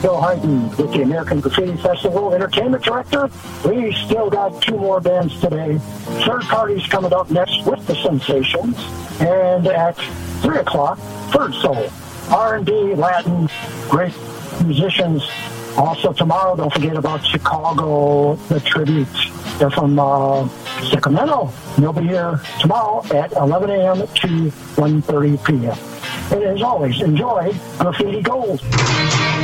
Bill Hyden with the American Graffiti Festival entertainment director. We still got 2 more bands today. Third Party's coming up next with the Sensations. And at 3 o'clock, Third Soul. R&B, Latin, great musicians. Also tomorrow, don't forget about Chicago, the Tribute. They're from Sacramento. They'll be here tomorrow at 11 a.m. to 1:30 p.m. And as always, enjoy Graffiti Gold.